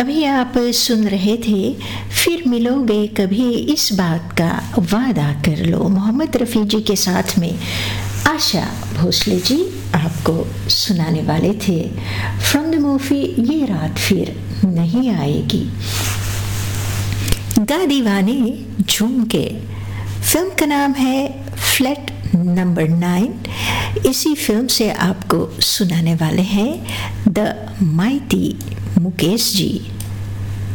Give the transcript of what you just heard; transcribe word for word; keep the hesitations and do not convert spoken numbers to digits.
अभी आप सुन रहे थे फिर मिलोगे कभी इस बात का वादा कर लो, मोहम्मद रफ़ी जी के साथ में आशा भोसले जी आपको सुनाने वाले थे फ्रॉम द मूवी ये रात फिर नहीं आएगी। गा दीवाने झूम के फिल्म का नाम है फ्लैट नंबर नाइन। इसी फिल्म से आपको सुनाने वाले हैं द माइटी मुकेश जी।